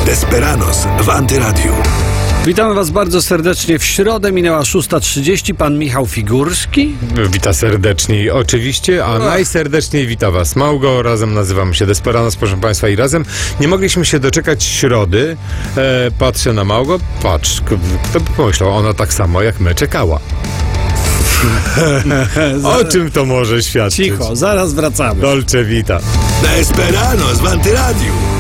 Desperados w Antyradiu. Witamy Was bardzo serdecznie. W środę minęła 6:30. Pan Michał Figurski. Wita serdecznie oczywiście, a najserdeczniej wita Was Małgo. Razem nazywamy się Desperados, proszę Państwa, i razem nie mogliśmy się doczekać środy. Patrzę na Małgo, patrz, kto by pomyślał, ona tak samo jak my czekała. O czym to może świadczyć? Cicho, zaraz wracamy. Dolce Vita. Desperados w Antyradiu.